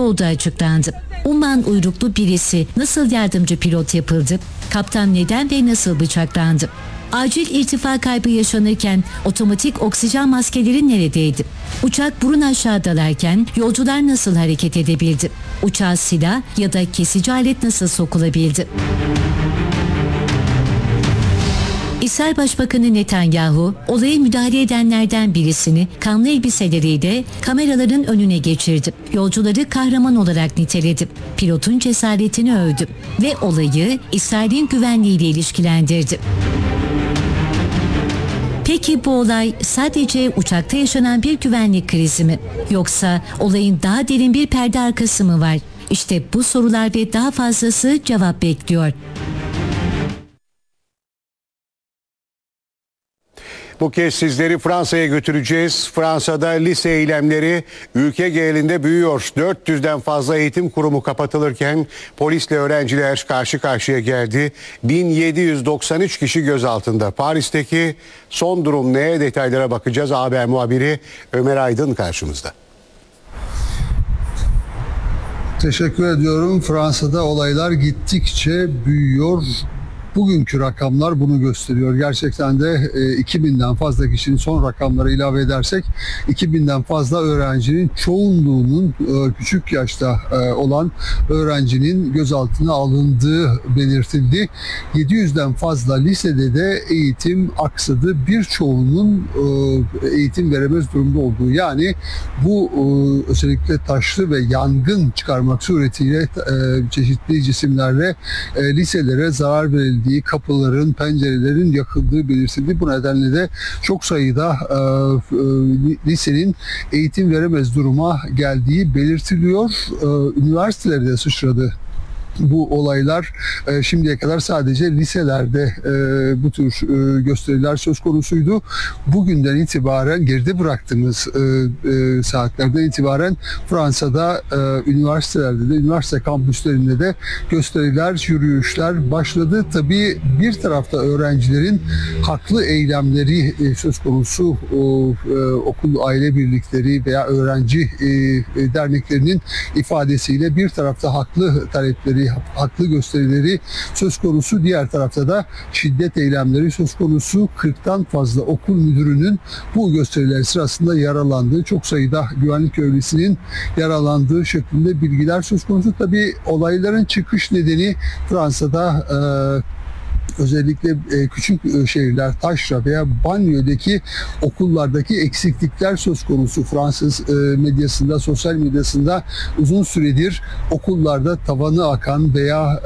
olduğu açıklandı. Umman uyruklu birisi nasıl yardımcı pilot yapıldı? Kaptan neden ve nasıl bıçaklandı? Acil irtifa kaybı yaşanırken otomatik oksijen maskeleri neredeydi? Uçak burun aşağı dalarken yolcular nasıl hareket edebildi? Uçağa silah ya da kesici alet nasıl sokulabildi? İsrail Başbakanı Netanyahu, olaya müdahale edenlerden birisini kanlı elbiseleriyle kameraların önüne geçirdi. Yolcuları kahraman olarak niteledi. Pilotun cesaretini övdü ve olayı İsrail'in güvenliğiyle ilişkilendirdi. Peki bu olay sadece uçakta yaşanan bir güvenlik krizi mi? Yoksa olayın daha derin bir perde arkası mı var? İşte bu sorular ve daha fazlası cevap bekliyor. Bu kez sizleri Fransa'ya götüreceğiz. Fransa'da lise eylemleri ülke genelinde büyüyor. 400'den fazla eğitim kurumu kapatılırken polisle öğrenciler karşı karşıya geldi. 1793 kişi gözaltında. Paris'teki son durum ne? Detaylara bakacağız. Haber muhabiri Ömer Aydın karşımızda. Teşekkür ediyorum. Fransa'da olaylar gittikçe büyüyor. Bugünkü rakamlar bunu gösteriyor. Gerçekten de 2000'den fazla kişinin son rakamları ilave edersek 2000'den fazla öğrencinin çoğunluğunun küçük yaşta olan öğrencinin gözaltına alındığı belirtildi. 700'den fazla lisede de eğitim aksadı. Birçoğunun eğitim veremez durumda olduğu, yani bu özellikle taşlı ve yangın çıkarmak suretiyle çeşitli cisimlerle liselere zarar verildi, kapıların, pencerelerin yakıldığı belirtildi. Bu nedenle de çok sayıda lisenin eğitim veremez duruma geldiği belirtiliyor. Üniversiteleri de sıçradı. Bu olaylar şimdiye kadar sadece liselerde bu tür gösteriler söz konusuydu. Bugünden itibaren, geride bıraktığımız saatlerden itibaren Fransa'da üniversitelerde de, üniversite kampüslerinde de gösteriler, yürüyüşler başladı. Tabii bir tarafta öğrencilerin haklı eylemleri söz konusu, okul aile birlikleri veya öğrenci derneklerinin ifadesiyle, bir tarafta haklı talepleri, haklı gösterileri söz konusu. Diğer tarafta da şiddet eylemleri söz konusu. 40'tan fazla okul müdürünün bu gösteriler sırasında yaralandığı, çok sayıda güvenlik görevlisinin yaralandığı şeklinde bilgiler söz konusu. Tabii olayların çıkış nedeni Fransa'da özellikle küçük şehirler, taşra veya banliyödeki okullardaki eksiklikler söz konusu. Fransız medyasında, sosyal medyasında uzun süredir okullarda tavanı akan veya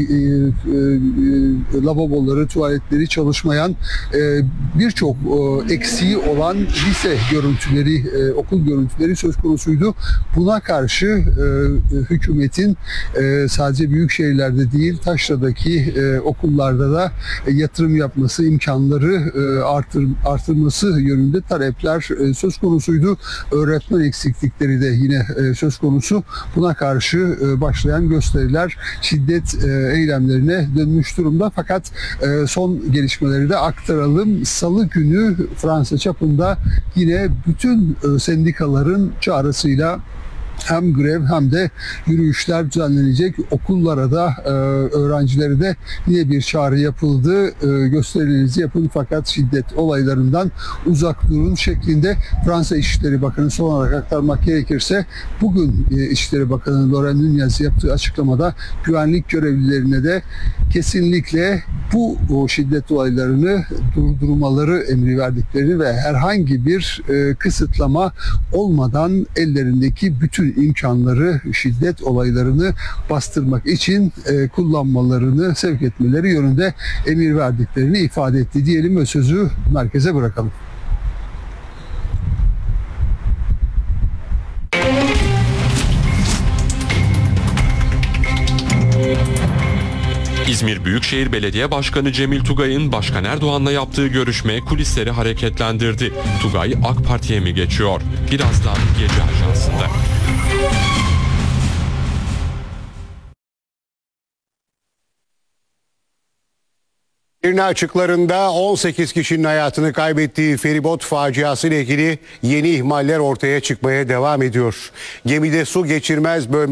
lavaboları, tuvaletleri çalışmayan, birçok eksiği olan lise görüntüleri, okul görüntüleri söz konusuydu. Buna karşı hükümetin sadece büyük şehirlerde değil, taşradaki okullarda da yatırım yapması, imkanları artırması yönünde talepler söz konusuydu. Öğretmen eksiklikleri de yine söz konusu. Buna karşı başlayan gösteriler şiddet eylemlerine dönmüş durumda. Fakat son gelişmeleri de aktaralım. Salı günü Fransa çapında yine bütün sendikaların çağrısıyla hem grev hem de yürüyüşler düzenlenecek. Okullara da öğrencilere de yine bir çağrı yapıldı. Gösterilerinizi yapın fakat şiddet olaylarından uzak durun şeklinde. Fransa İçişleri Bakanı, son olarak aktarmak gerekirse, bugün İçişleri Bakanı Laurent Nunez yaptığı açıklamada güvenlik görevlilerine de kesinlikle bu şiddet olaylarını durdurmaları emri verdiklerini ve herhangi bir kısıtlama olmadan ellerindeki bütün imkanları şiddet olaylarını bastırmak için kullanmalarını, sevk etmeleri yönünde emir verdiklerini ifade etti diyelim ve sözü merkeze bırakalım. İzmir Büyükşehir Belediye Başkanı Cemil Tugay'ın Başkan Erdoğan'la yaptığı görüşme kulisleri hareketlendirdi. Tugay AK Parti'ye mi geçiyor? Birazdan Gece Ajansı'nda. Edirne açıklarında 18 kişinin hayatını kaybettiği feribot faciası ile ilgili yeni ihmaller ortaya çıkmaya devam ediyor. Gemide su geçirmez bölme